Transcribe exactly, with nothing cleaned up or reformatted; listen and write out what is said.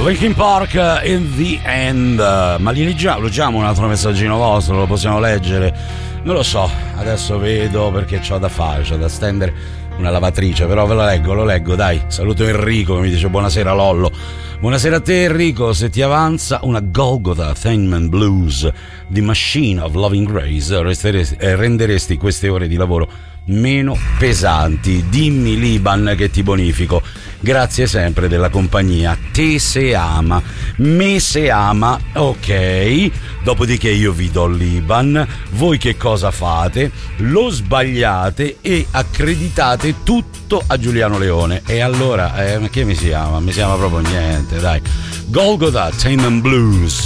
Linkin Park in the end. Ma li leggiamo, leggiamo un altro messaggino vostro, lo possiamo leggere? Non lo so, adesso vedo perché c'ho da fare, c'ho da stendere una lavatrice, però ve lo leggo, lo leggo, dai. Saluto Enrico che mi dice buonasera Lollo. Buonasera a te Enrico, se ti avanza una Golgotha Thainman Blues di Machine of Loving Grace resteresti, eh, renderesti queste ore di lavoro meno pesanti. Dimmi Liban che ti bonifico. Grazie sempre della compagnia. Te se ama, me se ama, ok. Dopodiché io vi do l'Iban. Voi che cosa fate? Lo sbagliate e accreditate tutto a Giuliano Leone. E allora, eh, che mi si ama? Mi si ama proprio niente, dai. Golgotha Thainman Blues.